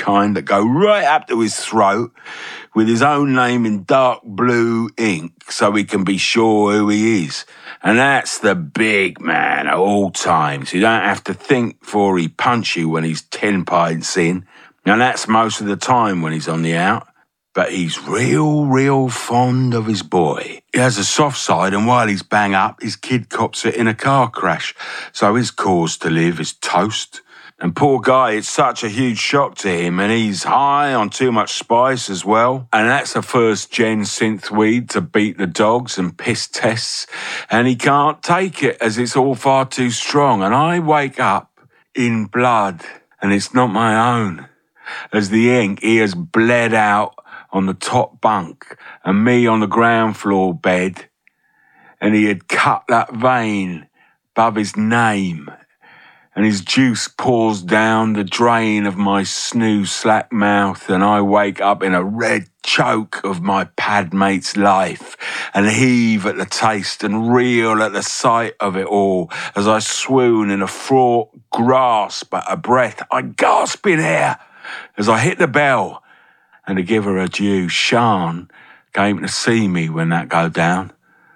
kind that go right up to his throat with his own name in dark blue ink so we can be sure who he is. And that's the big man at all times. You don't have to think before he punch you when he's 10 pints in. And that's most of the time when he's on the out. But he's real fond of his boy. He has a soft side, and while he's bang up, his kid cops it in a car crash. So his cause to live is toast. And poor guy, it's such a huge shock to him, and he's high on too much spice as well. And that's a first-gen synth weed to beat the dogs and piss tests. And he can't take it as it's all far too strong. And I wake up in blood, and it's not my own. As the ink, he has bled out on the top bunk and me on the ground floor bed, and he had cut that vein above his name, and his juice pours down the drain of my snooze slack mouth, and I wake up in a red choke of my pad mate's life and heave at the taste and reel at the sight of it all as I swoon in a fraught grasp at a breath. I gasp in air as I hit the bell. And to give her a due, Sean came to see me when that go down.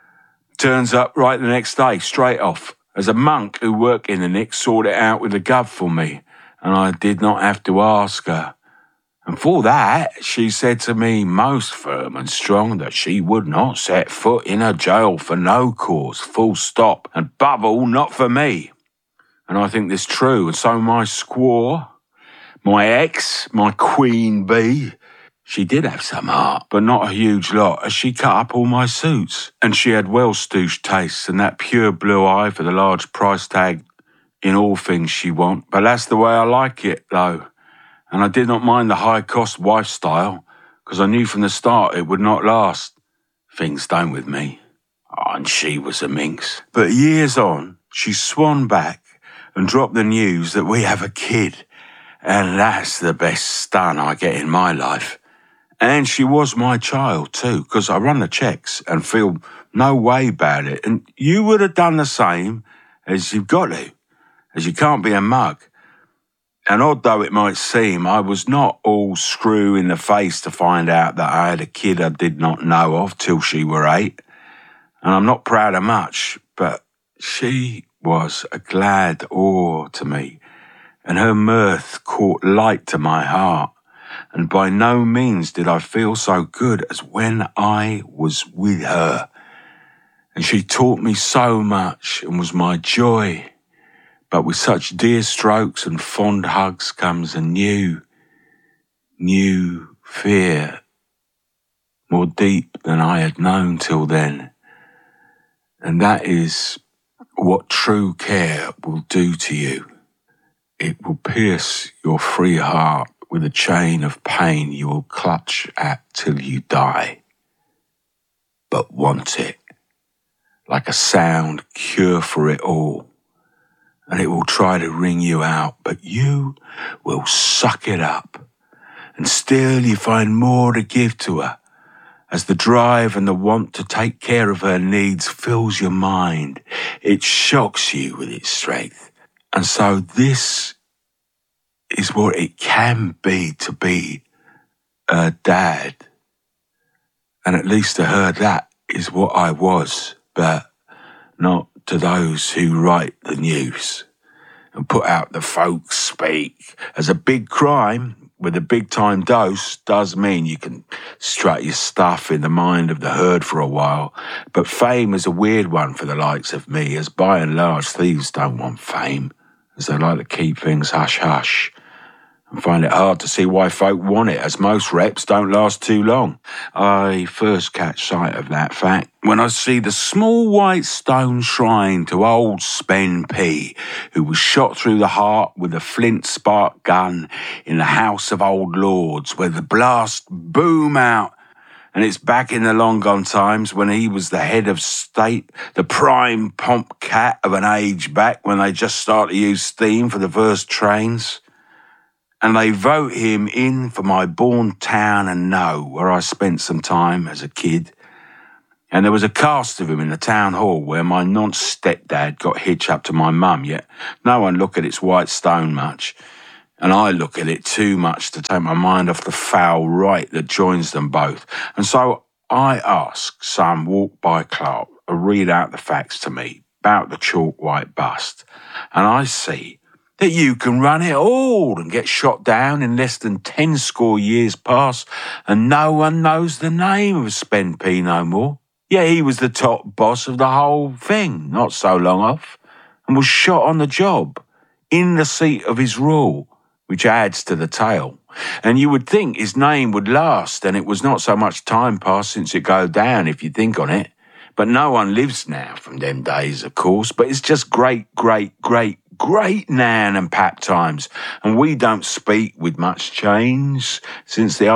Turns up right the next day, straight off, as a monk who worked in the nick sorted it out with the gov for me, and I did not have to ask her. And for that, she said to me most firm and strong that she would not set foot in a jail for no cause, full stop, and above all, not for me. And I think this true, and so my squaw, my ex, my queen bee, she did have some heart, but not a huge lot, as she cut up all my suits. And she had well-stooged tastes and that pure blue eye for the large price tag in all things she want. But that's the way I like it, though. And I did not mind the high-cost wife style, because I knew from the start it would not last. Things don't with me. Oh, and she was a minx. But years on, she swan back and dropped the news that we have a kid. And that's the best stun I get in my life. And she was my child too, because I run the checks and feel no way about it. And you would have done the same, as you've got to, as you can't be a mug. And odd though it might seem, I was not all screw in the face to find out that I had a kid I did not know of till she were 8. And I'm not proud of much, but she was a glad awe to me, and her mirth caught light to my heart. And by no means did I feel so good as when I was with her. And she taught me so much and was my joy. But with such dear strokes and fond hugs comes a new fear, more deep than I had known till then. And that is what true care will do to you. It will pierce your free heart with a chain of pain you will clutch at till you die, but want it, like a sound cure for it all. And it will try to wring you out, but you will suck it up. And still you find more to give to her, as the drive and the want to take care of her needs fills your mind. It shocks you with its strength. And so this is what it can be to be a dad. And at least to her, that is what I was, but not to those who write the news and put out the folks speak. As a big crime with a big time dose does mean you can strut your stuff in the mind of the herd for a while. But fame is a weird one for the likes of me, as by and large thieves don't want fame, as they like to keep things hush-hush. And find it hard to see why folk want it, as most reps don't last too long. I first catch sight of that fact when I see the small white stone shrine to old Spen P, who was shot through the heart with a flint spark gun in the House of Old Lords, where the blast boom out. And it's back in the long gone times when he was the head of state, the prime pomp cat of an age back when they just started to use steam for the first trains. And they vote him in for my born town and know, where I spent some time as a kid. And there was a cast of him in the town hall where my nonce stepdad got hitched up to my mum, yet no one looked at its white stone much. And I look at it too much to take my mind off the foul right that joins them both. And so I ask some walk-by clerk to read out the facts to me about the chalk white bust. And I see that you can run it all and get shot down in less than 10 score years past, and no one knows the name of Spen P no more. Yeah, he was the top boss of the whole thing, not so long off, and was shot on the job, in the seat of his rule, which adds to the tale. And you would think his name would last, and it was not so much time passed since it go down, if you think on it. But no one lives now from them days, of course, but it's just great Nan and Pap times, and we don't speak with much change since the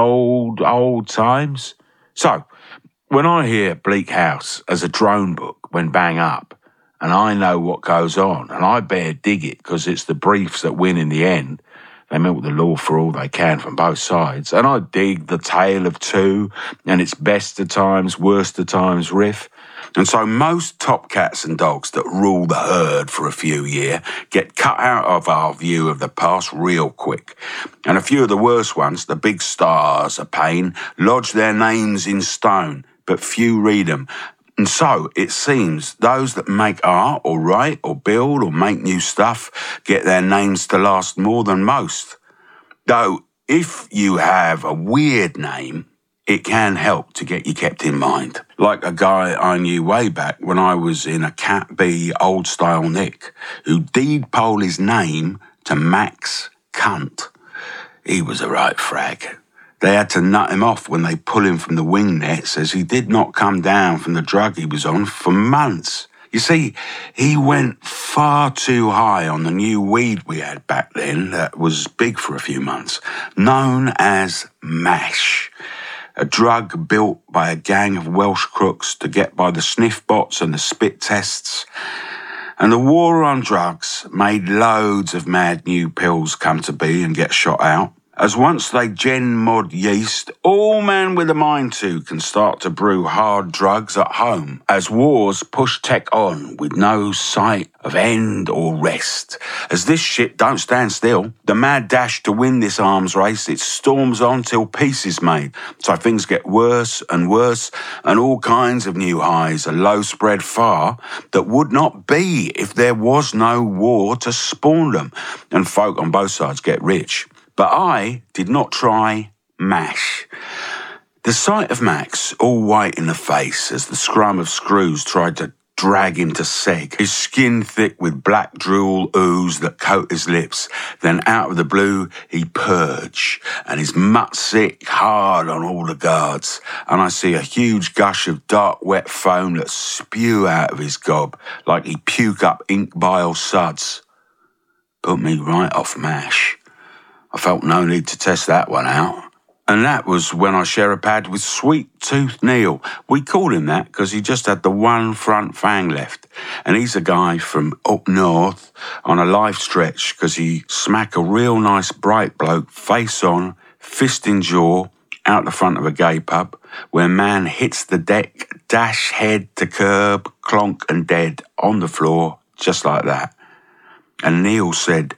old times. So, when I hear Bleak House as a drone book when bang up, and I know what goes on, and I bear dig it because it's the briefs that win in the end. They milk the law for all they can from both sides, and I dig the tale of two and its best of times, worst of times riff. And so most top cats and dogs that rule the herd for a few years get cut out of our view of the past real quick. And a few of the worst ones, the big stars of pain, lodge their names in stone, but few read them. And so it seems those that make art or write or build or make new stuff get their names to last more than most. Though if you have a weird name, it can help to get you kept in mind. Like a guy I knew way back when I was in a Cat B old style Nick, who deed poll his name to Max Cunt. He was a right frag. They had to nut him off when they pull him from the wing nets, as he did not come down from the drug he was on for months. You see, he went far too high on the new weed we had back then that was big for a few months, known as MASH. A drug built by a gang of Welsh crooks to get by the sniff bots and the spit tests. And the war on drugs made loads of mad new pills come to be and get shot out. As once they gen mod yeast, all man with a mind to can start to brew hard drugs at home, as wars push tech on with no sight of end or rest. As this shit don't stand still, the mad dash to win this arms race, it storms on till peace is made. So things get worse, and all kinds of new highs are low spread far that would not be if there was no war to spawn them, and folk on both sides get rich. But I did not try MASH. The sight of Max, all white in the face as the scrum of screws tried to drag him to seg, his skin thick with black drool ooze that coat his lips, then out of the blue he purge, and his mutt sick hard on all the guards, and I see a huge gush of dark wet foam that spew out of his gob like he puke up ink bile suds. Put me right off MASH. I felt no need to test that one out. And that was when I share a pad with Sweet Tooth Neil. We call him that because he just had the one front fang left. And he's a guy from up north on a life stretch because he smack a real nice bright bloke face on, fist in jaw, out the front of a gay pub where man hits the deck, dash head to curb, clonk and dead on the floor, just like that. And Neil said,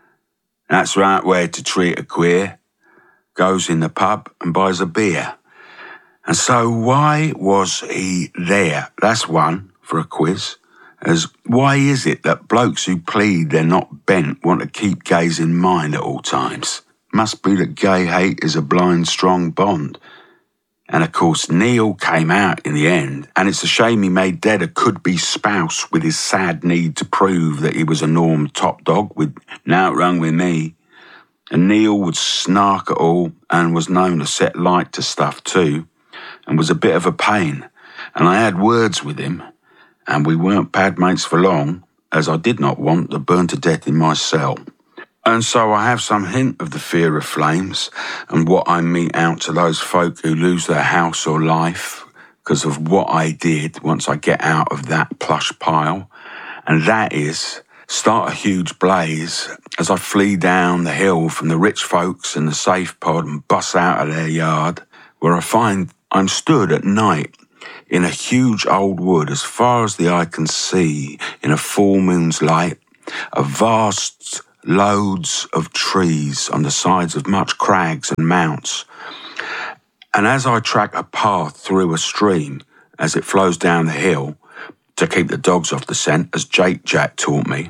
"That's right way to treat a queer." Goes in the pub and buys a beer. And so why was he there? That's one for a quiz. As why is it that blokes who plead they're not bent want to keep gays in mind at all times? Must be that gay hate is a blind strong bond. And of course Neil came out in the end, and it's a shame he made dead a could-be spouse with his sad need to prove that he was a norm top dog with "Nowt wrong with me." And Neil would snark at all and was known to set light to stuff too, and was a bit of a pain. And I had words with him, and we weren't pad mates for long, as I did not want to burn to death in my cell. And so I have some hint of the fear of flames and what I mete out to those folk who lose their house or life because of what I did once I get out of that plush pile. And that is start a huge blaze as I flee down the hill from the rich folks and the safe pod and bust out of their yard, where I find I'm stood at night in a huge old wood as far as the eye can see in a full moon's light, a vast loads of trees on the sides of much crags and mounts. And as I track a path through a stream as it flows down the hill to keep the dogs off the scent, as Jake Jack taught me,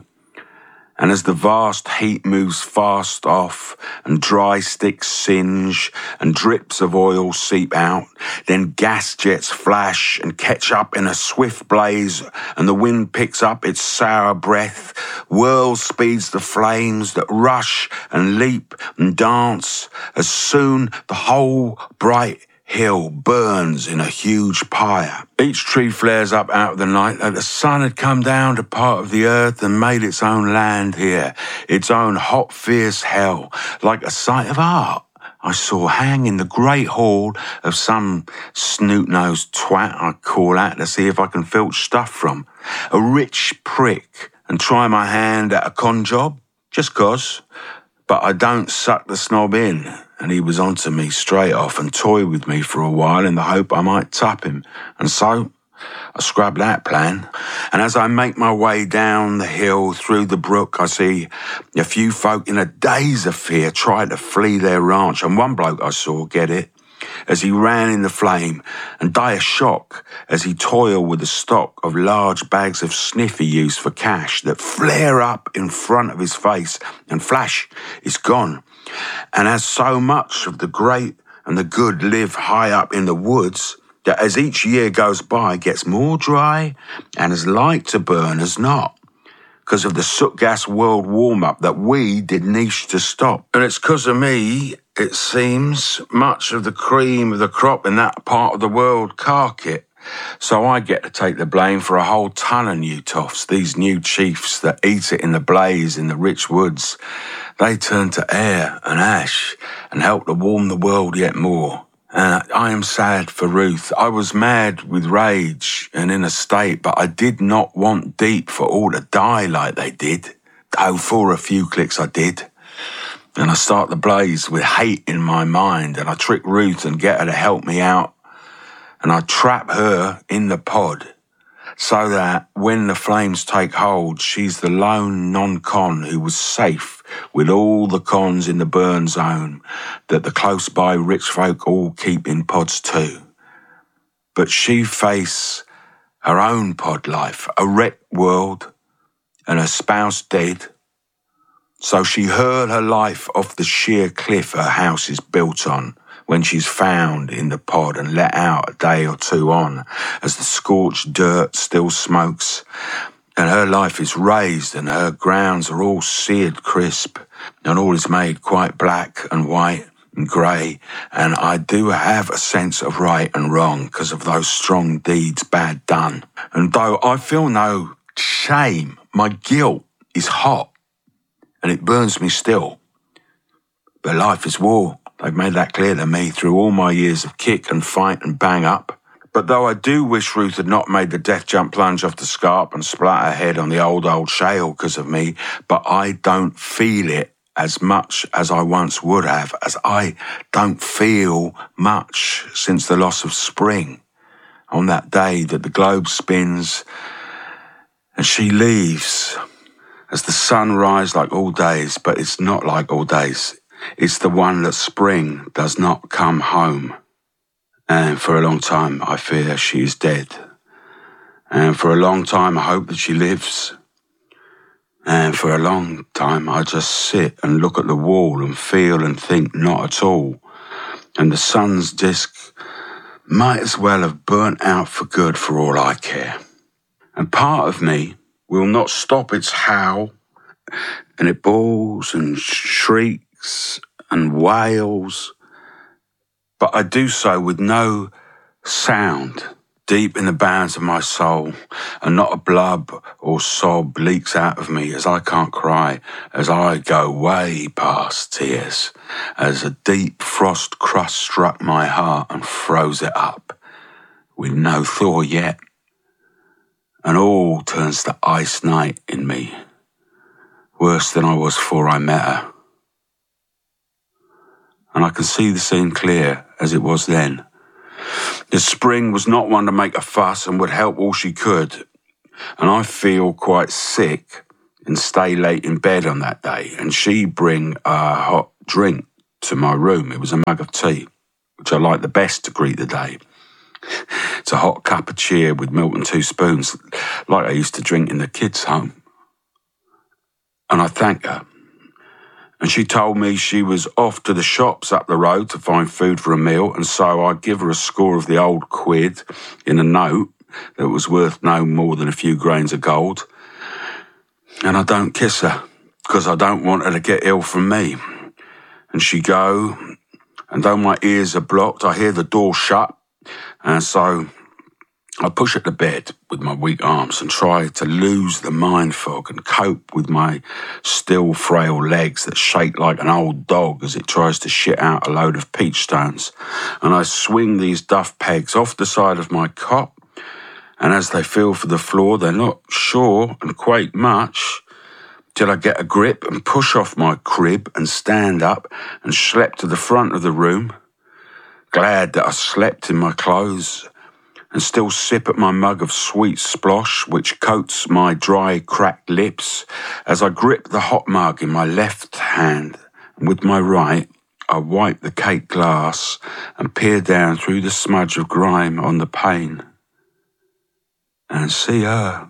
and as the vast heat moves fast off and dry sticks singe and drips of oil seep out, then gas jets flash and catch up in a swift blaze, and the wind picks up its sour breath, whirl speeds the flames that rush and leap and dance, as soon the whole bright hill burns in a huge pyre. Each tree flares up out of the night like the sun had come down to part of the earth and made its own land here, its own hot, fierce hell, like a sight of art I saw hang in the great hall of some snoot-nosed twat I call out to see if I can filch stuff from. A rich prick and try my hand at a con job, just 'cause. But I don't suck the snob in, and he was onto me straight off and toyed with me for a while in the hope I might tap him. And so I scrubbed that plan. And as I make my way down the hill through the brook, I see a few folk in a daze of fear try to flee their ranch. And one bloke I saw get it as he ran in the flame and die of shock as he toiled with a stock of large bags of sniff he used for cash that flare up in front of his face and flash, it's gone. And as so much of the great and the good live high up in the woods, that as each year goes by gets more dry and as light to burn as not, because of the soot gas world warm-up that we did niche to stop. And it's because of me, it seems, much of the cream of the crop in that part of the world cark it. So I get to take the blame for a whole ton of new toffs, these new chiefs that eat it in the blaze in the rich woods. They turn to air and ash and help to warm the world yet more. I am sad for Ruth. I was mad with rage and in a state, but I did not want Deep for all to die like they did. Though for a few clicks I did. And I start the blaze with hate in my mind, and I trick Ruth and get her to help me out. And I trap her in the pod so that when the flames take hold, she's the lone non-con who was safe with all the cons in the burn zone that the close-by rich folk all keep in pods too. But she face her own pod life, a wrecked world, and her spouse dead. So she hurled her life off the sheer cliff her house is built on when she's found in the pod and let out a day or two on as the scorched dirt still smokes and her life is raised and her grounds are all seared crisp and all is made quite black and white and grey, and I do have a sense of right and wrong because of those strong deeds bad done. And though I feel no shame, my guilt is hot and it burns me still. But life is war. They've made that clear to me through all my years of kick and fight and bang up. But though I do wish Ruth had not made the death jump plunge off the scarp and splat her head on the old shale because of me, but I don't feel it as much as I once would have, as I don't feel much since the loss of spring. On that day that the globe spins and she leaves, as the sun rises like all days, but it's not like all days. It's the one that spring does not come home. And for a long time, I fear she is dead. And for a long time, I hope that she lives. And for a long time, I just sit and look at the wall and feel and think not at all. And the sun's disk might as well have burnt out for good for all I care. And part of me will not stop its howl, and it bawls and shrieks and wails, but I do so with no sound deep in the bowels of my soul, and not a blub or sob leaks out of me as I can't cry, as I go way past tears, as a deep frost crust struck my heart and froze it up, with no thaw yet, and all turns to ice night in me, worse than I was before I met her. And I can see the scene clear as it was then. The spring was not one to make a fuss and would help all she could. And I feel quite sick and stay late in bed on that day, and she'd bring a hot drink to my room. It was a mug of tea, which I liked the best to greet the day. It's a hot cup of cheer with milk and 2 spoons, like I used to drink in the kids' home. And I thanked her. And she told me she was off to the shops up the road to find food for a meal, and so I'd give her a score of the old quid in a note that was worth no more than a few grains of gold. And I don't kiss her, because I don't want her to get ill from me. And she go, and though my ears are blocked, I hear the door shut, and so I push at the bed with my weak arms and try to lose the mind fog and cope with my still frail legs that shake like an old dog as it tries to shit out a load of peach stones. And I swing these duff pegs off the side of my cot, and as they feel for the floor, they're not sure and quake much till I get a grip and push off my crib and stand up and schlep to the front of the room, glad that I slept in my clothes, and still sip at my mug of sweet splosh, which coats my dry, cracked lips as I grip the hot mug in my left hand, and with my right, I wipe the cake glass and peer down through the smudge of grime on the pane, and see her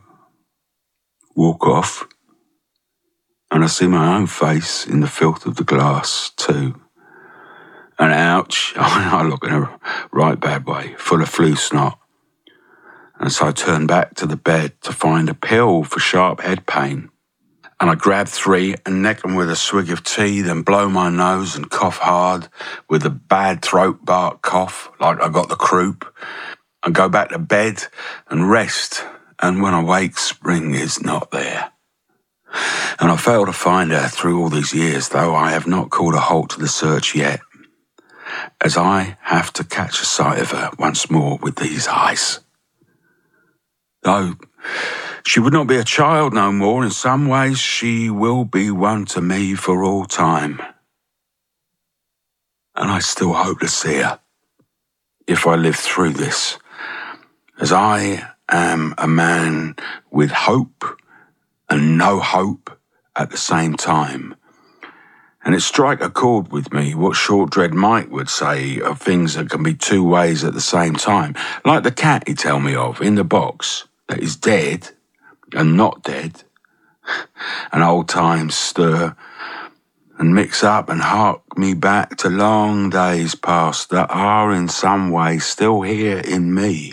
walk off, and I see my own face in the filth of the glass too. And ouch, I look in a right bad way, full of flu snot. And so I turn back to the bed to find a pill for sharp head pain. And I grab 3 and neck them with a swig of tea, then blow my nose and cough hard with a bad throat bark cough, like I got the croup, and go back to bed and rest. And when I wake, Spring is not there. And I fail to find her through all these years, though I have not called a halt to the search yet, as I have to catch a sight of her once more with these eyes. Though she would not be a child no more, in some ways she will be one to me for all time. And I still hope to see her, if I live through this, as I am a man with hope and no hope at the same time. And it strike a chord with me what Short Dread Mike would say of things that can be 2 ways at the same time. Like the cat he tell me of in the box that is dead and not dead. And old times stir and mix up and hark me back to long days past that are in some way still here in me.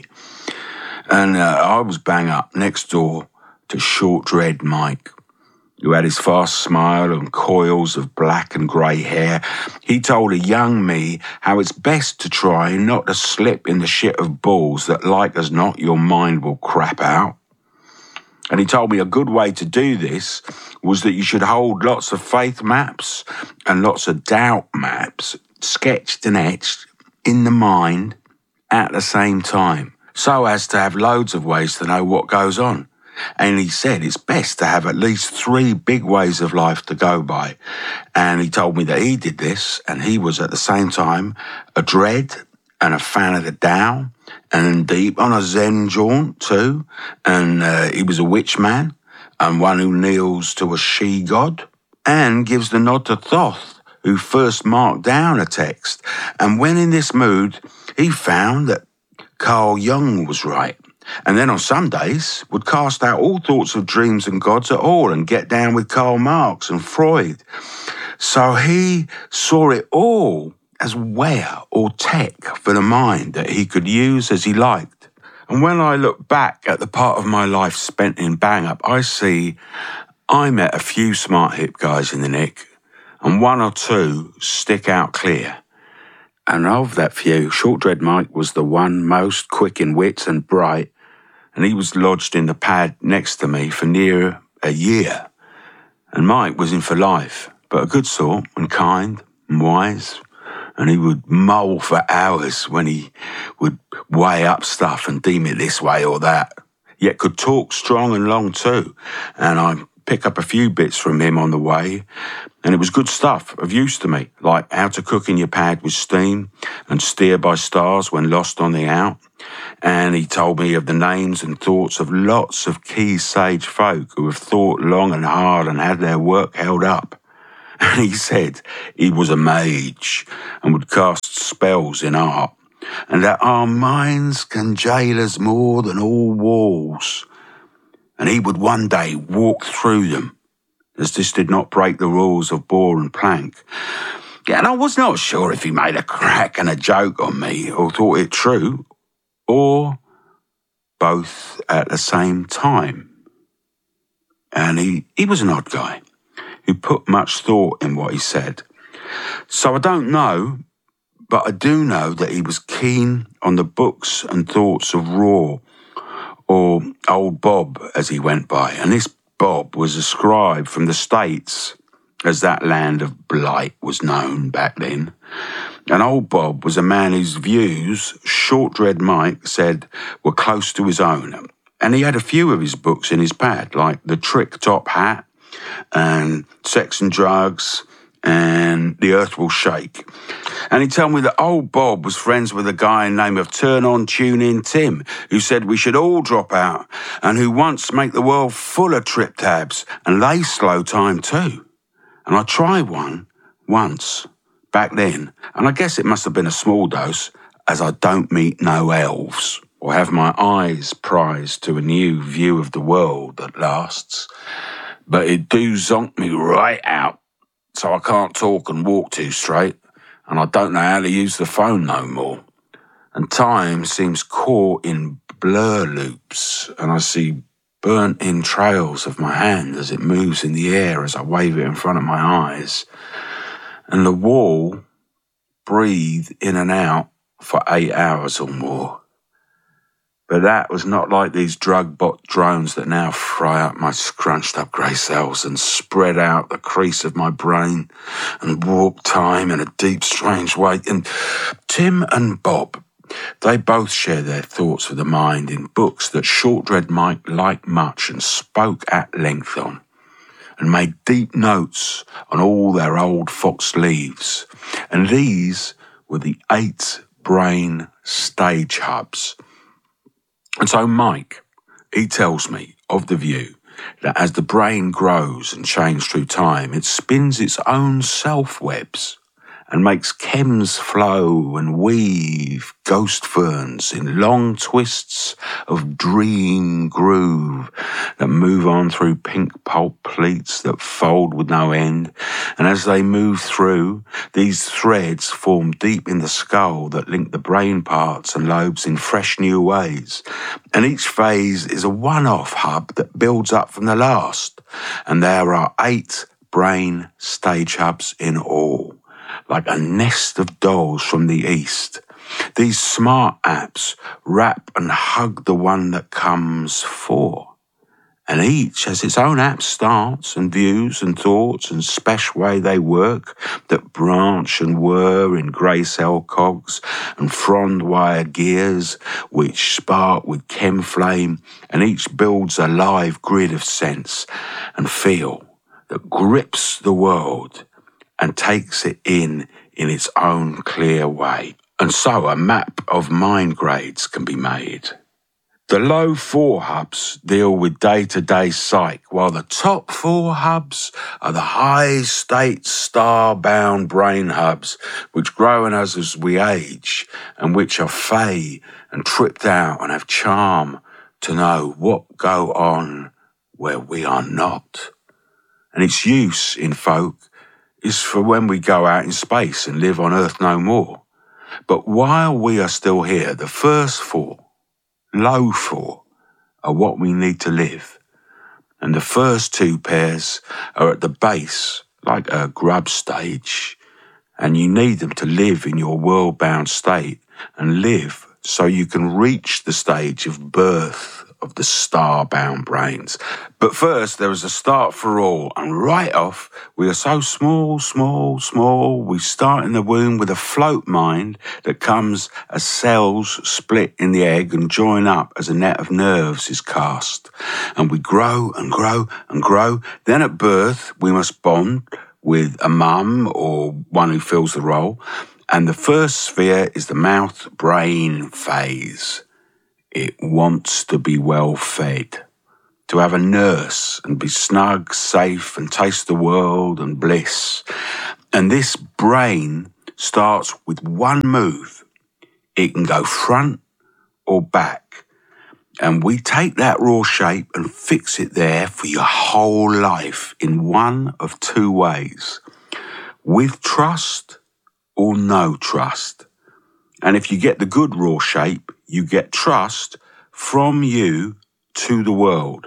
And I was bang up next door to Short Dread Mike, who had his fast smile and coils of black and grey hair. He told a young me how it's best to try not to slip in the shit of balls that like as not your mind will crap out. And he told me a good way to do this was that you should hold lots of faith maps and lots of doubt maps sketched and etched in the mind at the same time, so as to have loads of ways to know what goes on. And he said it's best to have at least 3 big ways of life to go by. And he told me that he did this, and he was at the same time a dread and a fan of the Tao, and deep on a Zen jaunt too. And he was a witch man, and one who kneels to a she-god, and gives the nod to Thoth, who first marked down a text. And when in this mood, he found that Carl Jung was right. And then on some days would cast out all thoughts of dreams and gods at all and get down with Karl Marx and Freud. So he saw it all as wear or tech for the mind that he could use as he liked. And when I look back at the part of my life spent in Bang Up, I see I met a few smart hip guys in the nick, and 1 or 2 stick out clear. And of that few, Short Dread Mike was the one most quick in wits and bright, and he was lodged in the pad next to me for near a year. And Mike was in for life, but a good sort and kind and wise, and he would mull for hours when he would weigh up stuff and deem it this way or that, yet could talk strong and long too. And I pick up a few bits from him on the way, and it was good stuff of use to me, like how to cook in your pad with steam and steer by stars when lost on the out, And he told me of the names and thoughts of lots of key sage folk who have thought long and hard and had their work held up. And he said he was a mage and would cast spells in art, and that our minds can jail us more than all walls. And he would one day walk through them, as this did not break the rules of boar and plank. And I was not sure if he made a crack and a joke on me, or thought it true, or both at the same time. And he was an odd guy who put much thought in what he said. So I don't know, but I do know that he was keen on the books and thoughts of Raw, or Old Bob as he went by. And this Bob was a scribe from the States, as that land of blight was known back then. And Old Bob was a man whose views, Short Dread Mike said, were close to his own. And he had a few of his books in his pad, like The Trick Top Hat, and Sex and Drugs, and The Earth Will Shake. And he told me that Old Bob was friends with a guy named of Turn On, Tune In Tim, who said we should all drop out, and who wants make the world full of trip tabs, and they slow time too. And I tried one once, back then, and I guess it must have been a small dose, as I don't meet no elves, or have my eyes prized to a new view of the world that lasts. But it do zonk me right out, so I can't talk and walk too straight, and I don't know how to use the phone no more. And time seems caught in blur loops, and I see burnt-in trails of my hand as it moves in the air as I wave it in front of my eyes. And the wall breathe in and out for 8 hours or more. But that was not like these drug-bot drones that now fry up my scrunched-up grey cells and spread out the crease of my brain and warp time in a deep, strange way. And Tim and Bob, they both share their thoughts of the mind in books that Short Dread Mike liked much and spoke at length on, and made deep notes on all their old fox leaves. And these were the 8 brain stage hubs. And so Mike, he tells me of the view that as the brain grows and changes through time, it spins its own self-webs and makes chems flow and weave ghost ferns in long twists of dream groove that move on through pink pulp pleats that fold with no end. And as they move through, these threads form deep in the skull that link the brain parts and lobes in fresh new ways. And each phase is a one-off hub that builds up from the last. And there are 8 brain stage hubs in all, like a nest of dolls from the east. These smart apps wrap and hug the one that comes 4. And each has its own app starts and views and thoughts and special way they work that branch and whir in grey cell cogs and frond wire gears which spark with chem flame, and each builds a live grid of sense and feel that grips the world and takes it in its own clear way. And so a map of mind grades can be made. The low 4 hubs deal with day-to-day psych, while the top 4 hubs are the high-state star-bound brain hubs, which grow in us as we age, and which are fey and tripped out and have charm to know what go on where we are not. And its use in folk is for when we go out in space and live on Earth no more. But while we are still here, the first 4, low 4, are what we need to live. And the first 2 pairs are at the base, like a grub stage, and you need them to live in your world-bound state and live so you can reach the stage of birth of the star-bound brains. But first, there is a start for all, and right off, we are so small, small, small, we start in the womb with a float mind that comes as cells split in the egg and join up as a net of nerves is cast. And we grow and grow and grow. Then at birth, we must bond with a mum or one who fills the role. And the first sphere is the mouth-brain phase. It wants to be well fed, to have a nurse and be snug, safe, and taste the world and bliss. And this brain starts with one move. It can go front or back. And we take that raw shape and fix it there for your whole life in one of two ways. With trust or no trust. And if you get the good raw shape, you get trust from you to the world.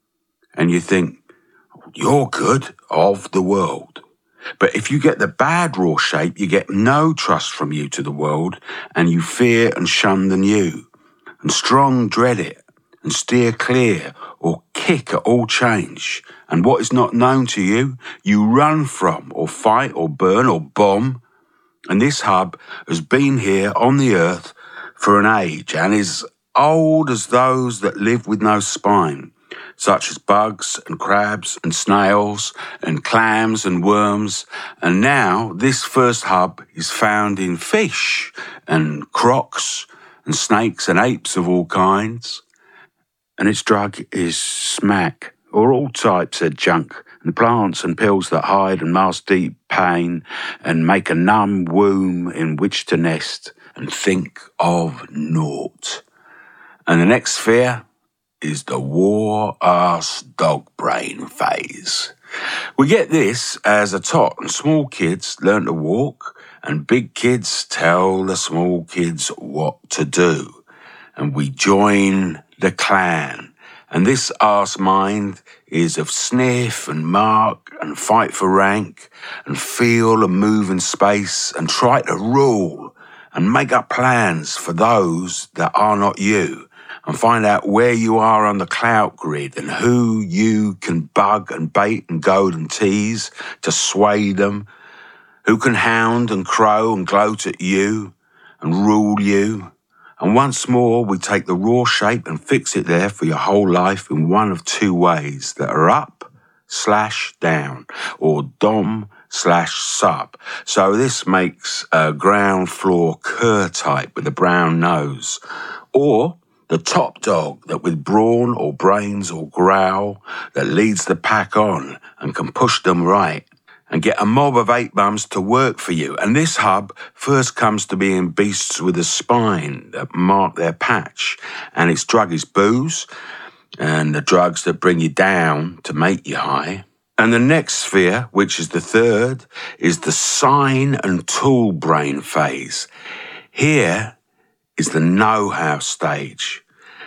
And you think, you're good of the world. But if you get the bad raw shape, you get no trust from you to the world, and you fear and shun the new, and strong dread it, and steer clear, or kick at all change. And what is not known to you, you run from, or fight, or burn, or bomb. And this hub has been here on the earth for an age, and is old as those that live with no spine, such as bugs and crabs and snails and clams and worms. And now this first hub is found in fish and crocs and snakes and apes of all kinds. And its drug is smack, or all types of junk, and plants and pills that hide and mask deep pain and make a numb womb in which to nest and think of naught. And the next sphere is the war-ass dog brain phase. We get this as a tot, and small kids learn to walk, and big kids tell the small kids what to do. And we join the clan. And this arse mind is of sniff and mark and fight for rank and feel and move in space and try to rule and make up plans for those that are not you, and find out where you are on the clout grid and who you can bug and bait and goad and tease to sway them, who can hound and crow and gloat at you and rule you. And once more, we take the raw shape and fix it there for your whole life in one of two ways that are up/down, or dom/sub. So this makes a ground floor cur type with a brown nose, or the top dog that with brawn or brains or growl that leads the pack on and can push them right and get a mob of 8 bums to work for you. And this hub first comes to being beasts with a spine that mark their patch. And its drug is booze and the drugs that bring you down to make you high. And the next sphere, which is the third, is the sign and tool brain phase. Here is the know-how stage.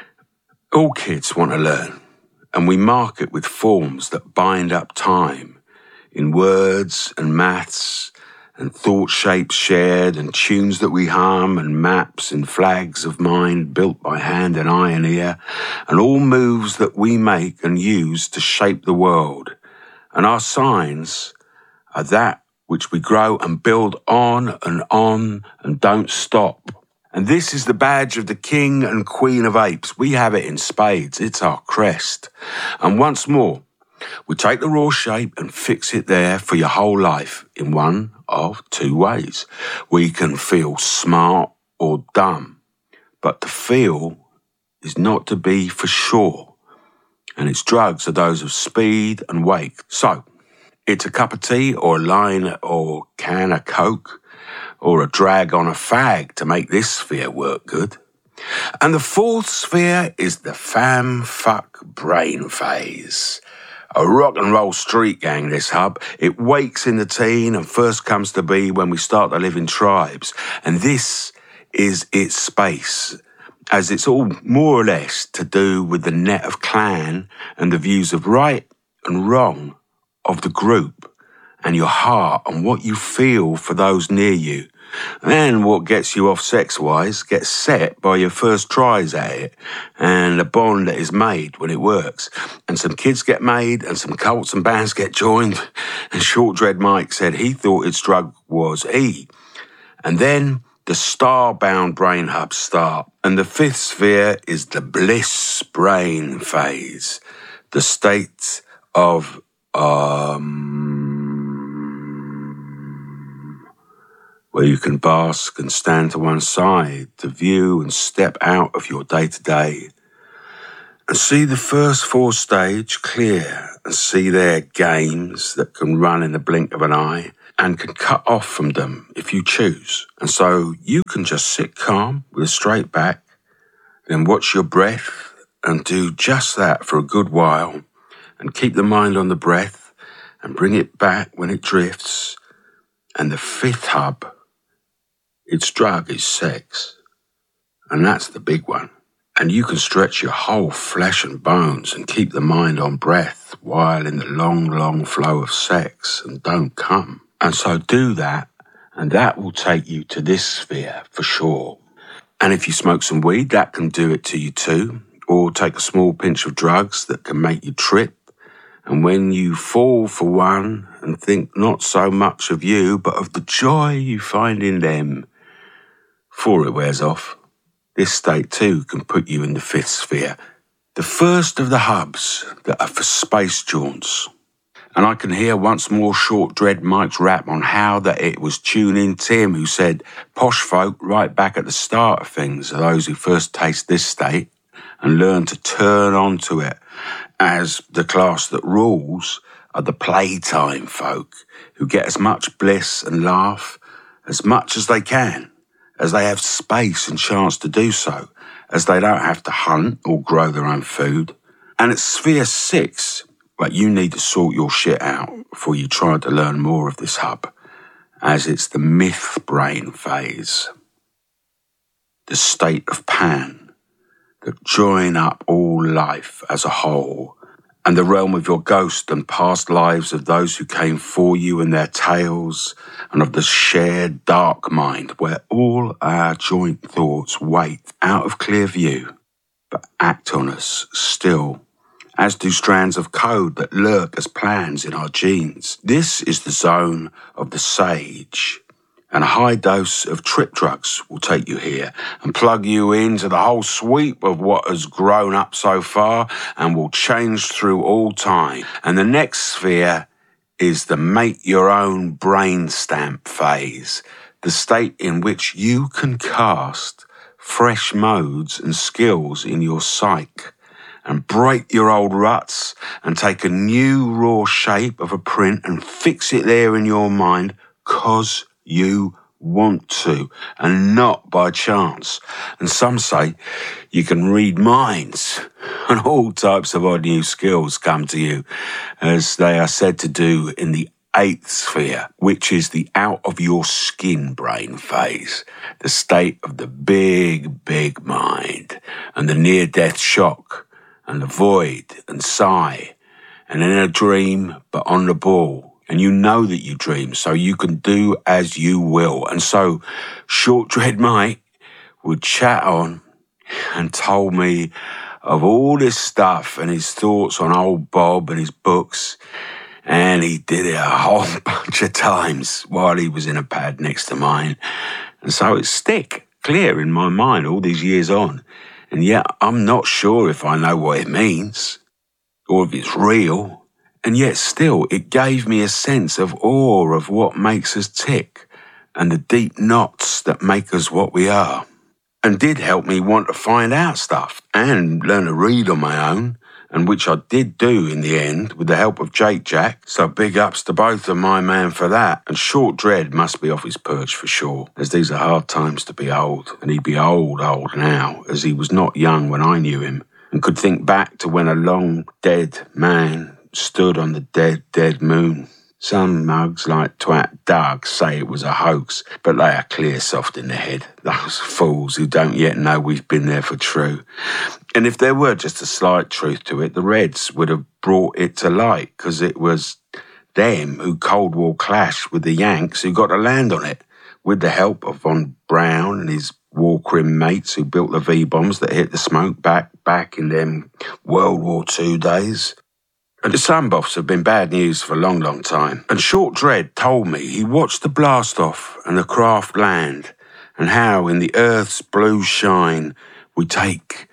All kids want to learn, and we mark it with forms that bind up time in words and maths and thought shapes shared and tunes that we hum and maps and flags of mind built by hand and eye and ear, and all moves that we make and use to shape the world. And our signs are that which we grow and build on and don't stop. And this is the badge of the king and queen of apes. We have it in spades. It's our crest. And once more, we take the raw shape and fix it there for your whole life in one of two ways. We can feel smart or dumb, but to feel is not to be for sure. And its drugs are those of speed and wake. So, it's a cup of tea or a line or can of Coke or a drag on a fag to make this sphere work good. And the fourth sphere is the fam-fuck brain phase. A rock and roll street gang, this hub. It wakes in the teen and first comes to be when we start to live in tribes. And this is its space, as it's all more or less to do with the net of clan and the views of right and wrong of the group and your heart and what you feel for those near you. And what gets you off sex-wise gets set by your first tries at it and the bond that is made when it works. And some kids get made and some cults and bands get joined. And Short Dread Mike said he thought its drug was E. And then the star-bound brain hubs start. And the fifth sphere is the bliss brain phase. The state of where you can bask and stand to one side to view and step out of your day-to-day and see the first 4 stage clear and see their games that can run in the blink of an eye and can cut off from them if you choose. And so you can just sit calm with a straight back, then watch your breath and do just that for a good while and keep the mind on the breath and bring it back when it drifts. And the 5th hub, its drug is sex. And that's the big one. And you can stretch your whole flesh and bones and keep the mind on breath while in the long, long flow of sex and don't come. And so do that, and that will take you to this sphere for sure. And if you smoke some weed, that can do it to you too. Or take a small pinch of drugs that can make you trip. And when you fall for one and think not so much of you, but of the joy you find in them, before it wears off, this state too can put you in the 5th sphere, the first of the hubs that are for space jaunts. And I can hear once more Short Dread Mike's rap on how that it was Tune In Tim who said, posh folk right back at the start of things are those who first taste this state and learn to turn onto it, as the class that rules are the playtime folk who get as much bliss and laugh as much as they can, as they have space and chance to do so, as they don't have to hunt or grow their own food. And it's sphere 6, but you need to sort your shit out before you try to learn more of this hub, as it's the myth brain phase, the state of Pan, that join up all life as a whole, and the realm of your ghost and past lives of those who came for you and their tales, and of the shared dark mind where all our joint thoughts wait out of clear view, but act on us still, as do strands of code that lurk as plans in our genes. This is the zone of the sage, and a high dose of trip drugs will take you here and plug you into the whole sweep of what has grown up so far and will change through all time. And the next sphere is the make your own brain stamp phase, the state in which you can cast fresh modes and skills in your psyche and break your old ruts and take a new raw shape of a print and fix it there in your mind 'cause you want to, and not by chance. And some say you can read minds, and all types of odd new skills come to you, as they are said to do in the 8th sphere, which is the out of your skin brain phase, the state of the big, big mind, and the near-death shock, and the void and sigh, and in a dream but on the ball. And you know that you dream, so you can do as you will. And so Short Dread Mike would chat on and told me of all this stuff and his thoughts on old Bob and his books. And he did it a whole bunch of times while he was in a pad next to mine. And so it's stick clear in my mind all these years on. And yet I'm not sure if I know what it means or if it's real. And yet still, it gave me a sense of awe of what makes us tick and the deep knots that make us what we are. And did help me want to find out stuff and learn to read on my own, and which I did do in the end with the help of Jake Jack. So big ups to both of my man for that. And Short Dread must be off his perch for sure, as these are hard times to be old. And he'd be old now, as he was not young when I knew him, and could think back to when a long dead man stood on the dead moon. Some mugs like Twat Doug say it was a hoax, but they are clear soft in the head. Those fools who don't yet know we've been there for true. And if there were just a slight truth to it, the Reds would have brought it to light, because it was them who Cold War clashed with the Yanks who got to land on it, with the help of Von Braun and his war crim mates who built the V-bombs that hit the smoke back in them World War II days. And the Sunboffs have been bad news for a long, long time. And Short Dread told me he watched the blast-off and the craft land, and how in the Earth's blue shine we take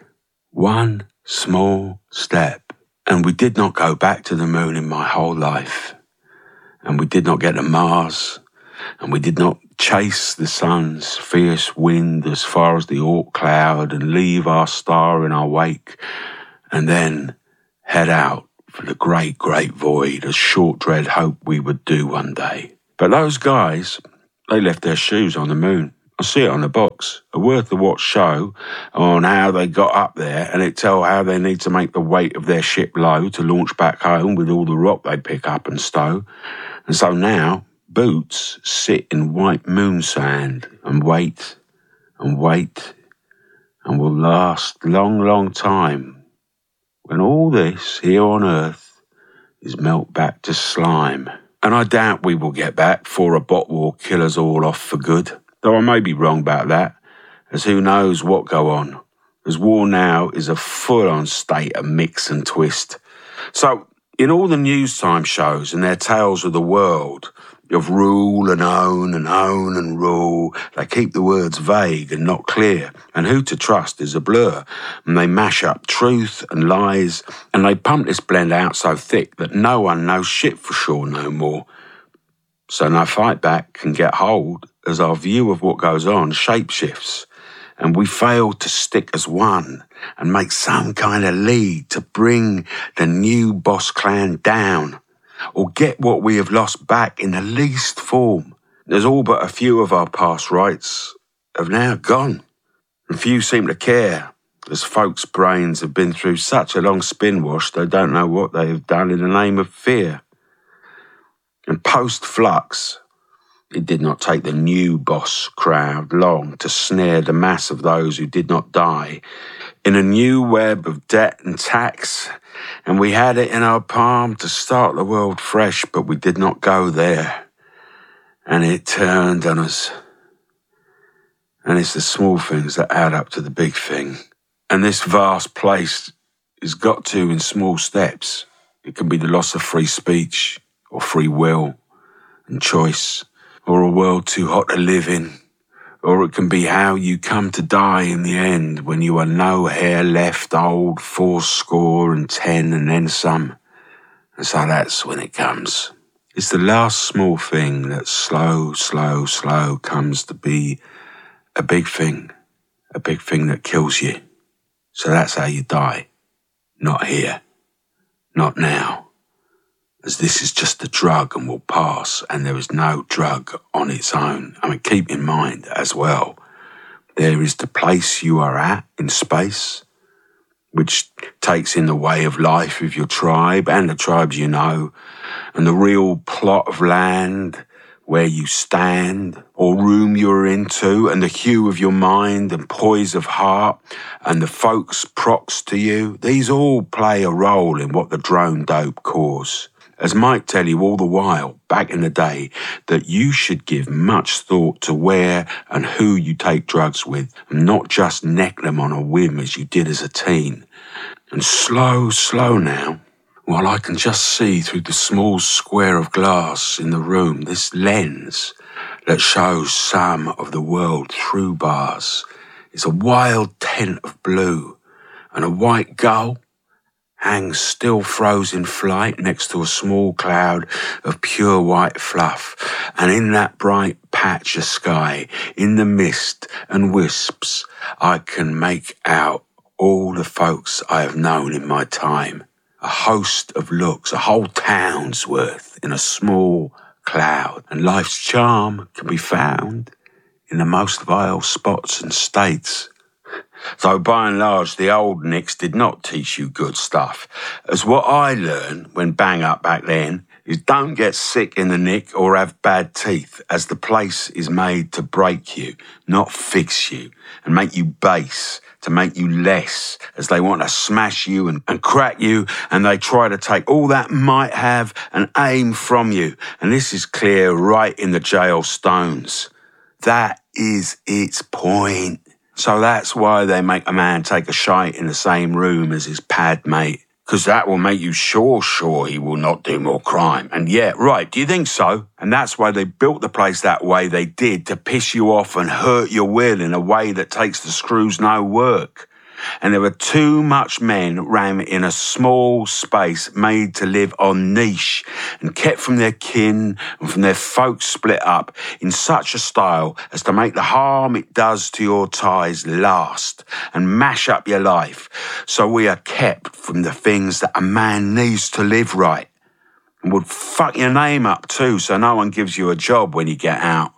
one small step. And we did not go back to the moon in my whole life. And we did not get to Mars. And we did not chase the sun's fierce wind as far as the Oort cloud and leave our star in our wake, and then head out for the great, great void as Shortdread hoped we would do one day. But those guys, they left their shoes on the moon. I see it on the box, a worth-a-watch show on how they got up there, and it tell how they need to make the weight of their ship low to launch back home with all the rock they pick up and stow. And so now, Boots sit in white moon sand and wait, and will last long, long time, when all this here on Earth is melt back to slime. And I doubt we will get back before a bot war kill us all off for good, though I may be wrong about that, as who knows what go on, as war now is a full-on state of mix and twist. So, in all the news time shows and their tales of the world, of rule and own and rule, they keep the words vague and not clear, and who to trust is a blur, and they mash up truth and lies, and they pump this blend out so thick that no one knows shit for sure no more. So no fight back can get hold as our view of what goes on shapeshifts, and we fail to stick as one and make some kind of lead to bring the new boss clan down, or get what we have lost back in the least form. There's all but a few of our past rights have now gone, and few seem to care, as folks' brains have been through such a long spin wash they don't know what they have done in the name of fear. And post-flux, it did not take the new boss crowd long to snare the mass of those who did not die in a new web of debt and tax, and we had it in our palm to start the world fresh, but we did not go there, and it turned on us. And it's the small things that add up to the big thing, and this vast place is got to in small steps. It can be the loss of free speech, or free will and choice, or a world too hot to live in, or it can be how you come to die in the end when you are no hair left, old 70 and then some. And so that's when it comes. It's the last small thing that slow comes to be a big thing that kills you. So that's how you die. Not here. Not now. As this is just a drug and will pass, and there is no drug on its own. I mean, keep in mind as well, there is the place you are at in space, which takes in the way of life of your tribe and the tribes you know, and the real plot of land where you stand, or room you're into, and the hue of your mind and poise of heart, and the folks prox to you. These all play a role in what the drone dope cause. As Mike tell you all the while, back in the day, that you should give much thought to where and who you take drugs with, and not just neck them on a whim as you did as a teen. And slow now, while I can just see through the small square of glass in the room, this lens that shows some of the world through bars, is a wild tint of blue, and a white gull hangs still frozen flight next to a small cloud of pure white fluff, and in that bright patch of sky, in the mist and wisps, I can make out all the folks I have known in my time. A host of looks, a whole town's worth in a small cloud, and life's charm can be found in the most vile spots and states. So by and large, the old Nicks did not teach you good stuff. As what I learned when bang up back then is don't get sick in the nick or have bad teeth, as the place is made to break you, not fix you, and make you base, to make you less, as they want to smash you and crack you, and they try to take all that might have and aim from you. And this is clear right in the jail stones. That is its point. So that's why they make a man take a shite in the same room as his pad mate, because that will make you sure he will not do more crime. And yeah, right, do you think so? And that's why they built the place that way they did, to piss you off and hurt your will in a way that takes the screws no work. and there were too much men rammed in a small space made to live on niche and kept from their kin and from their folks split up in such a style as to make the harm it does to your ties last and mash up your life. So we are kept from the things that a man needs to live right, and would fuck your name up too, so no one gives you a job when you get out.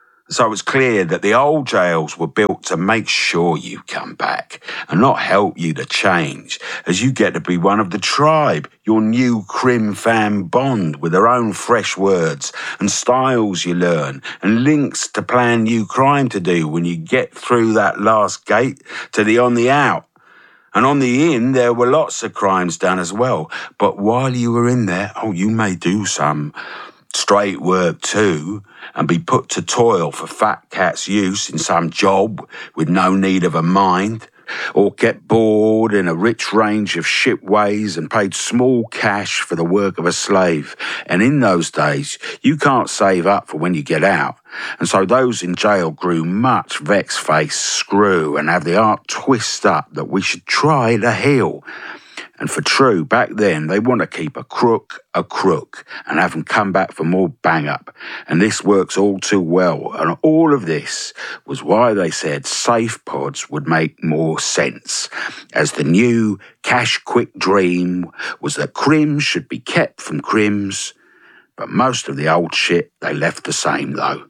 So it's clear that the old jails were built to make sure you come back and not help you to change, as you get to be one of the tribe, your new crim fam bond with their own fresh words and styles you learn and links to plan new crime to do when you get through that last gate to the on the out. And on the in, there were lots of crimes done as well. But while you were in there, you may do some straight work too, and be put to toil for fat cat's use in some job with no need of a mind, or get bored in a rich range of ship ways and paid small cash for the work of a slave. And in those days, you can't save up for when you get out. And so those in jail grew much vex-faced screw and have the art twist up that we should try to heal. And for true, back then, they want to keep a crook and have them come back for more bang-up. And this works all too well. And all of this was why they said safe pods would make more sense, as the new cash-quick dream was that crims should be kept from crims. But most of the old shit, they left the same, though.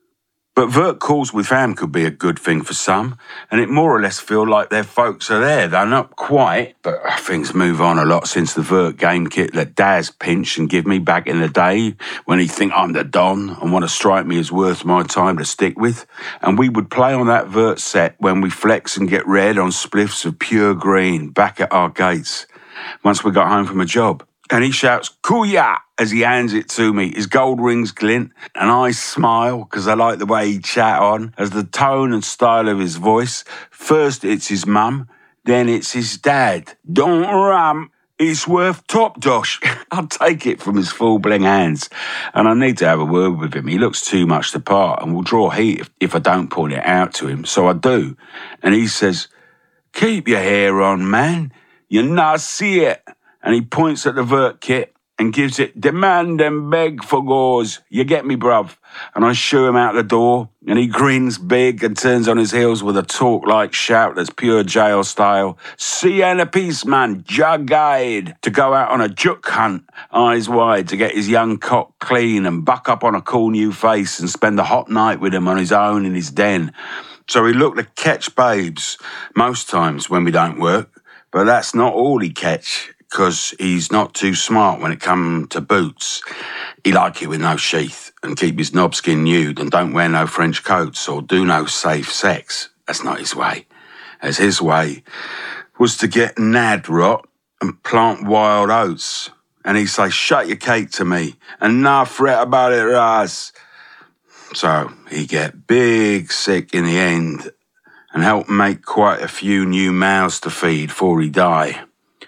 But vert calls with fam could be a good thing for some, and it more or less feel like their folks are there. They're not quite, but things move on a lot since the vert game kit that Daz pinched and give me back in the day when he'd think I'm the Don and want to strike me as worth my time to stick with. And we would play on that vert set when we flex and get red on spliffs of pure green back at our gates once we got home from a job. And he shouts, "Kuya!" as he hands it to me. His gold rings glint, and I smile because I like the way he chat on, as the tone and style of his voice. First it's his mum, then it's his dad. "Don't ram, it's worth top dosh." I'll take it from his full bling hands, and I need to have a word with him. He looks too much the part and will draw heat if I don't point it out to him, so I do. And he says, "Keep your hair on, man. You not see it." And he points at the vert kit and gives it demand and beg for gauze. You get me, bruv? And I shoo him out the door, and he grins big and turns on his heels with a talk-like shout that's pure jail style. "See you in a piece, man, jug-eyed," to go out on a juk hunt, eyes wide, to get his young cock clean and buck up on a cool new face and spend the hot night with him on his own in his den. So he looked to catch babes most times when we don't work, but that's not all he catch, because he's not too smart when it comes to boots. He like it with no sheath and keep his knobskin nude and don't wear no French coats or do no safe sex. That's not his way. As his way was to get nad rot and plant wild oats. And he'd say, "Shut your cake to me and nah fret about it, Raz." So he get big sick in the end and help make quite a few new mouths to feed before he die.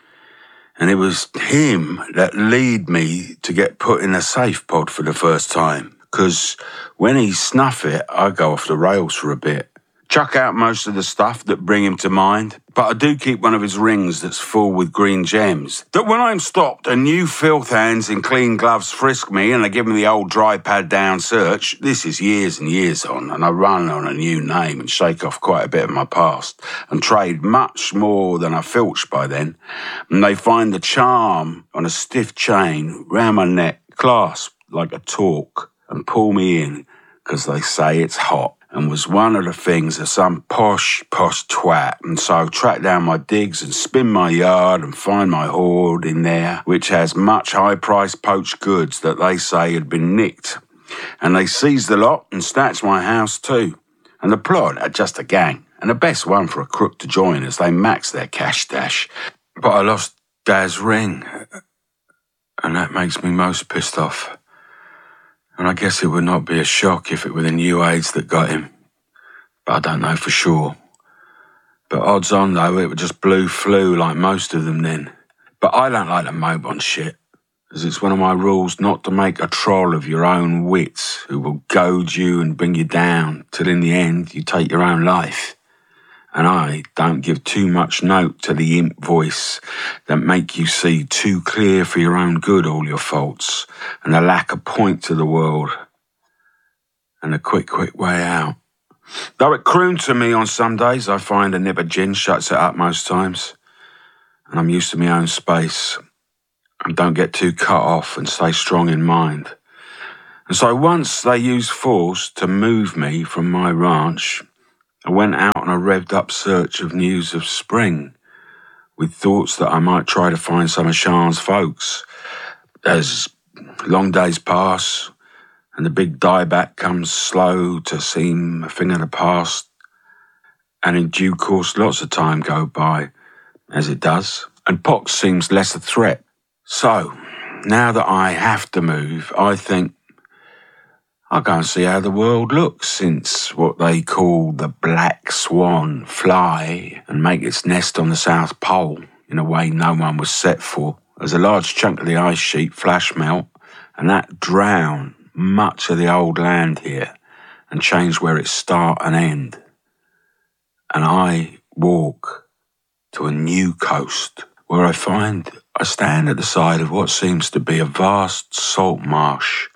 And it was him that lead me to get put in a safe pod for the first time. Because when he snuff it, I go off the rails for a bit. Chuck out most of the stuff that bring him to mind. But I do keep one of his rings that's full with green gems, that when I'm stopped and new filth hands in clean gloves frisk me and they give me the old dry pad down search, this is years and years on, and I run on a new name and shake off quite a bit of my past and trade much more than I filched by then. And they find the charm on a stiff chain round my neck, clasped like a torque, and pull me in because they say it's hot. And was one of the things of some posh twat. And so track down my digs and spin my yard and find my hoard in there, which has much high-priced poached goods that they say had been nicked. And they seized the lot and snatched my house too. And the plot had just a gang, and the best one for a crook to join as they maxed their cash stash. But I lost Dad's ring, and that makes me most pissed off. And I guess it would not be a shock if it were the new AIDS that got him. But I don't know for sure. But odds on, though, it was just blue flu like most of them then. But I don't like the mope on shit, as it's one of my rules not to make a troll of your own wits who will goad you and bring you down till in the end you take your own life. And I don't give too much note to the imp voice that make you see too clear for your own good all your faults and the lack of point to the world and the quick way out. Though it crooned to me on some days, I find a nip of gin shuts it up most times. And I'm used to my own space and don't get too cut off and stay strong in mind. And so once they used force to move me from my ranch, I went out on a revved up search of news of spring, with thoughts that I might try to find some of Sean's folks. As long days pass and the big dieback comes slow to seem a thing of the past, and in due course lots of time go by, as it does, and pox seems less a threat. So, now that I have to move, I think I'll go and see how the world looks since what they call the black swan fly and make its nest on the South Pole in a way no one was set for, as a large chunk of the ice sheet flash melt, and that drown much of the old land here and change where it start and end. And I walk to a new coast where I stand at the side of what seems to be a vast salt marsh,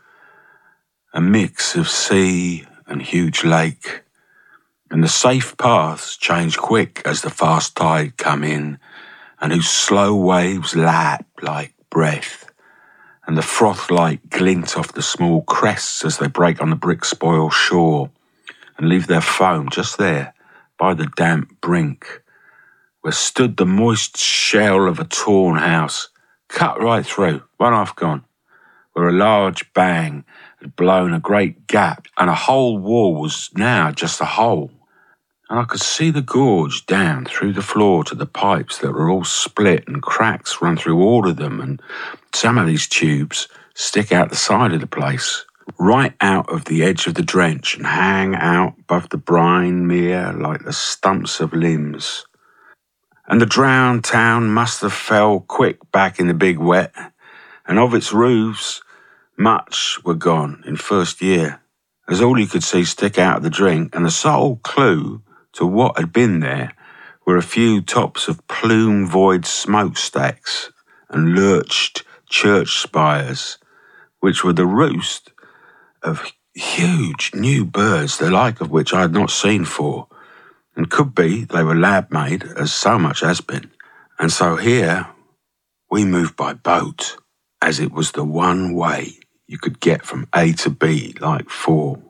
a mix of sea and huge lake, and the safe paths change quick as the fast tide come in, and whose slow waves lap like breath, and the froth-like glint off the small crests as they break on the brick-spoiled shore, and leave their foam just there by the damp brink, where stood the moist shell of a torn house, cut right through, one half gone, where a large bang had blown a great gap, and a whole wall was now just a hole. And I could see the gorge down through the floor to the pipes that were all split and cracks run through all of them, and some of these tubes stick out the side of the place, right out of the edge of the drench and hang out above the brine mere like the stumps of limbs. And the drowned town must have fell quick back in the big wet, and of its roofs, much were gone in first year, as all you could see stick out of the drink, and the sole clue to what had been there were a few tops of plume-void smokestacks and lurched church spires, which were the roost of huge new birds, the like of which I had not seen for, and could be they were lab-made, as so much has been. And so here we moved by boat, as it was the one way you could get from A to B like four.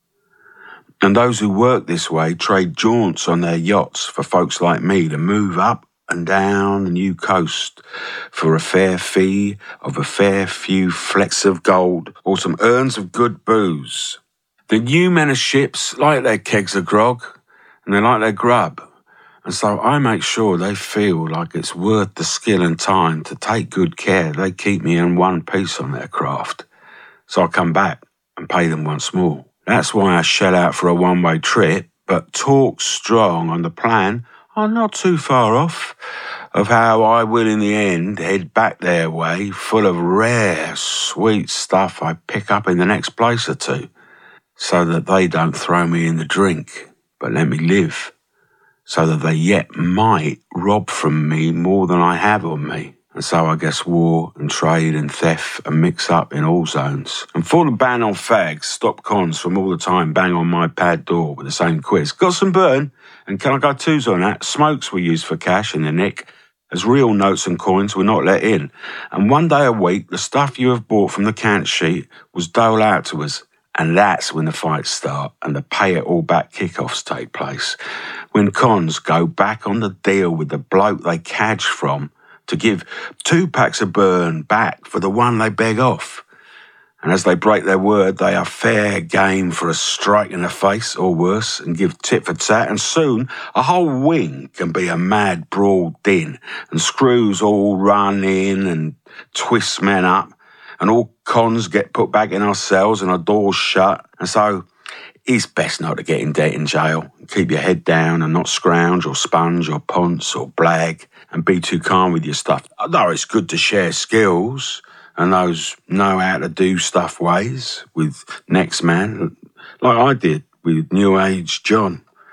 And those who work this way trade jaunts on their yachts for folks like me to move up and down the new coast for a fair fee of a fair few flecks of gold or some urns of good booze. The new men of ships like their kegs of grog and they like their grub, and so I make sure they feel like it's worth the skill and time to take good care they keep me in one piece on their craft. So I come back and pay them once more. That's why I shell out for a one-way trip, but talk strong on the plan are not too far off of how I will in the end head back their way full of rare, sweet stuff I pick up in the next place or two, so that they don't throw me in the drink, but let me live, so that they yet might rob from me more than I have on me. And so I guess war and trade and theft and mix up in all zones. And for the ban on fags, stop cons from all the time bang on my pad door with the same quiz. Got some burn? And can I go twos on that? Smokes were used for cash in the nick, as real notes and coins were not let in. And one day a week, the stuff you have bought from the count sheet was doled out to us. And that's when the fights start and the pay it all back kickoffs take place. When cons go back on the deal with the bloke they cadged from, to give 2 packs of burn back for the one they beg off. And as they break their word, they are fair game for a strike in the face or worse and give tit for tat, and soon a whole wing can be a mad brawl din, and screws all run in and twist men up, and all cons get put back in our cells and our doors shut. And so it's best not to get in debt in jail. Keep your head down and not scrounge or sponge or ponce or blag and be too calm with your stuff. Though it's good to share skills and those know how to do stuff ways with next man, like I did with New Age John,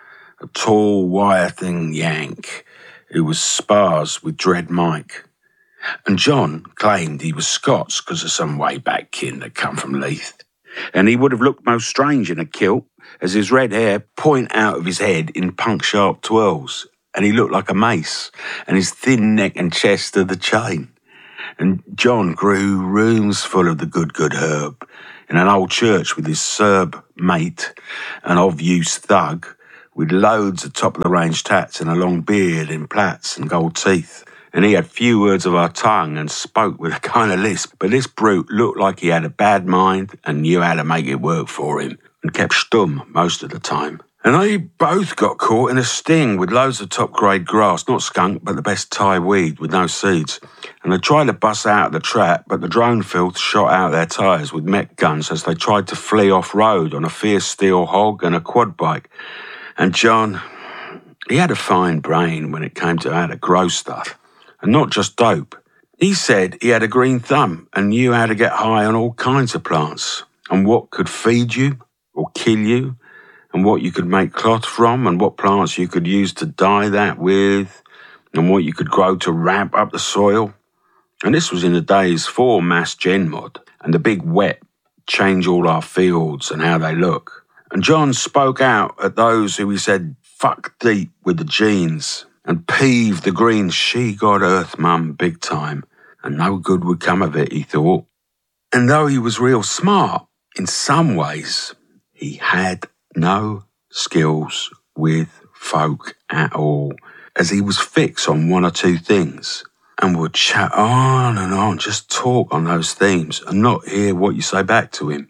a tall, wire-thin Yank who was spars with Dread Mike. And John claimed he was Scots because of some way-back kin that come from Leith. And he would have looked most strange in a kilt, as his red hair point out of his head in punk-sharp twirls, and he looked like a mace, and his thin neck and chest are the chain. And John grew rooms full of the good herb in an old church with his Serb mate, an of-use thug, with loads of top-of-the-range tats and a long beard in plaits and gold teeth. And he had few words of our tongue and spoke with a kind of lisp, but this brute looked like he had a bad mind and knew how to make it work for him, and kept stum most of the time. And they both got caught in a sting with loads of top-grade grass, not skunk, but the best Thai weed with no seeds. And they tried to bust out of the trap, but the drone filth shot out their tyres with mech guns as they tried to flee off-road on a fierce steel hog and a quad bike. And John, he had a fine brain when it came to how to grow stuff, and not just dope. He said he had a green thumb and knew how to get high on all kinds of plants, and what could feed you or kill you, and what you could make cloth from, and what plants you could use to dye that with, and what you could grow to ramp up the soil. And this was in the days for mass gen mod, and the big wet change all our fields and how they look. And John spoke out at those who he said fuck deep with the genes, and peeved the green she-god earth mum big time, and no good would come of it, he thought. And though he was real smart, in some ways, he had no skills with folk at all, as he was fixed on one or two things, and would chat on and on, just talk on those themes, and not hear what you say back to him.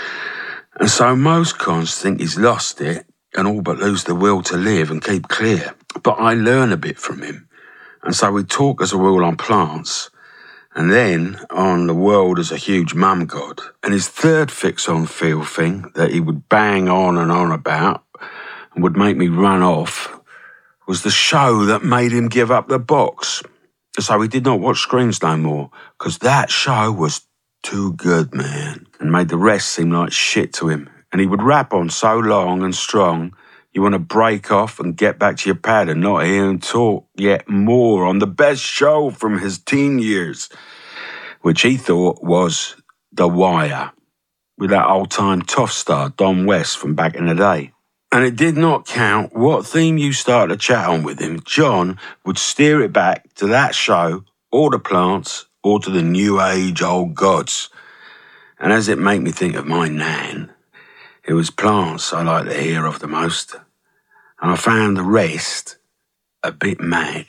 And so most cons think he's lost it, and all but lose the will to live and keep clear. But I learn a bit from him, and so we talk as a rule on plants, and then on the world as a huge mum god. And his third fix on feel thing that he would bang on and on about and would make me run off was the show that made him give up the box. So he did not watch screens no more, because that show was too good, man, and made the rest seem like shit to him. And he would rap on so long and strong, you want to break off and get back to your pad and not hear him talk yet more on the best show from his teen years, which he thought was The Wire, with that old-time tough star Don West from back in the day. And it did not count what theme you started to chat on with him. John would steer it back to that show, or the plants, or to the new age old gods. And as it made me think of my nan, it was plants I liked to hear of the most, and I found the rest a bit mad.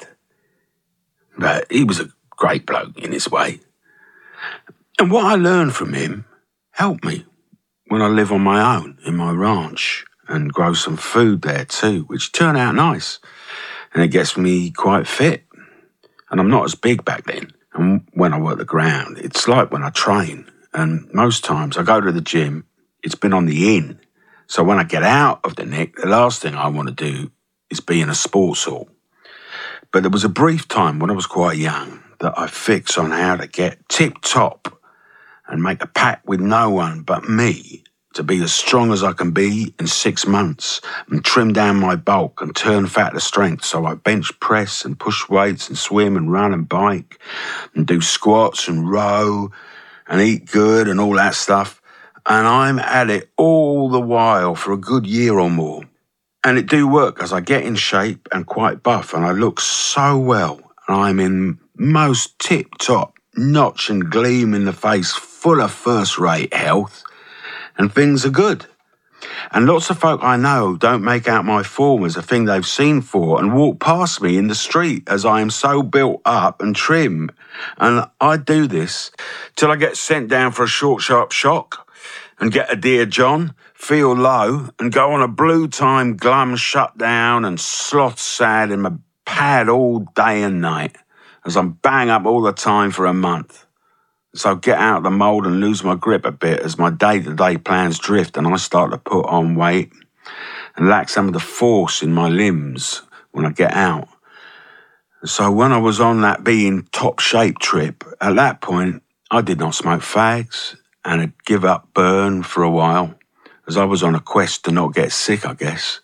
But he was a great bloke in his way. And what I learned from him helped me when I live on my own in my ranch and grow some food there too, which turned out nice. And it gets me quite fit. And I'm not as big back then. And when I work the ground, it's like when I train. And most times I go to the gym, it's been on the in. So when I get out of the nick, the last thing I want to do is be in a sports hall. But there was a brief time when I was quite young that I fixed on how to get tip-top and make a pact with no one but me to be as strong as I can be in 6 months and trim down my bulk and turn fat to strength. So I bench press and push weights and swim and run and bike and do squats and row and eat good and all that stuff. And I'm at it all the while for a good year or more. And it do work as I get in shape and quite buff and I look so well. And I'm in most tip-top, notch and gleam in the face, full of first-rate health. And things are good. And lots of folk I know don't make out my form as a thing they've seen for and walk past me in the street as I am so built up and trim. And I do this till I get sent down for a short, sharp shock and get a Dear John, feel low, and go on a blue time glum shutdown and sloth sad in my pad all day and night as I'm bang up all the time for a month. So get out of the mould and lose my grip a bit as my day-to-day plans drift and I start to put on weight and lack some of the force in my limbs when I get out. So when I was on that being top shape trip, at that point, I did not smoke fags and had give up burn for a while, as I was on a quest to not get sick, I guess.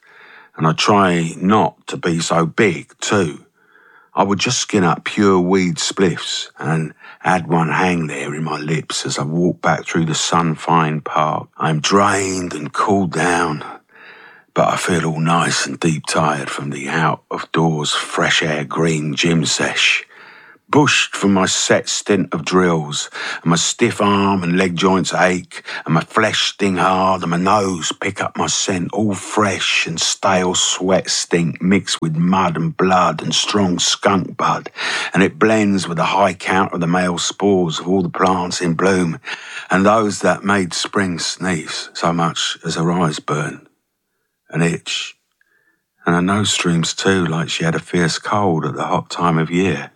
and I try not to be so big too. I would just skin up pure weed spliffs and add one hang there in my lips as I walk back through the sun-fine park. I'm drained and cooled down, but I feel all nice and deep tired from the out-of-doors fresh air green gym sesh. Bushed from my set stint of drills, and my stiff arm and leg joints ache, and my flesh sting hard, and my nose pick up my scent, all fresh and stale sweat stink mixed with mud and blood and strong skunk bud, and it blends with the high count of the male spores of all the plants in bloom, and those that made spring sneeze so much as her eyes burn and itch, and her nose streams too like she had a fierce cold at the hot time of year.